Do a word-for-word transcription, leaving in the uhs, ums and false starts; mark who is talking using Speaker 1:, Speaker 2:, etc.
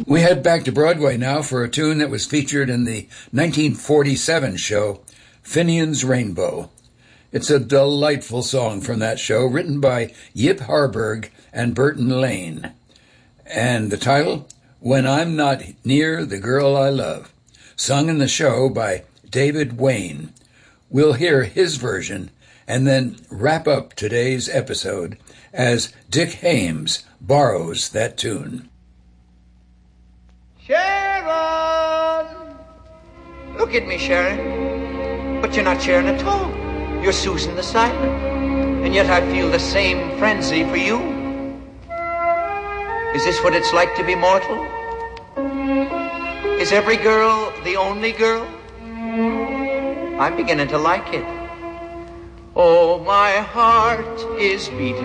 Speaker 1: We head back to Broadway now for a tune that was featured in the nineteen forty-seven show, Finian's Rainbow. It's a delightful song from that show, written by Yip Harburg and Burton Lane. And the title, When I'm Not Near the Girl I Love, sung in the show by David Wayne. We'll hear his version and then wrap up today's episode as Dick Hames borrows that tune.
Speaker 2: Sharon! Look at me, Sharon. But you're not Sharon at all. You're Susan the Silent. And yet I feel the same frenzy for you. Is this what it's like to be mortal? Is every girl the only girl? I'm beginning to like it. Oh, my heart is beating